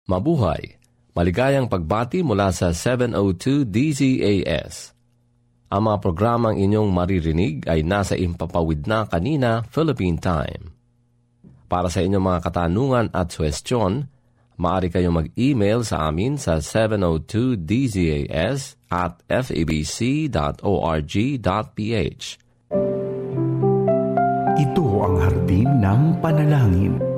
Mabuhay! Maligayang pagbati mula sa 702 DZAS. Ang mga programang inyong maririnig ay nasa Impapawid na Kanina, Philippine Time. Para sa inyong mga katanungan at suwestyon, maaari kayong mag-email sa amin sa 702dzas@fabc.org.ph. Ito ang hardin ng panalangin.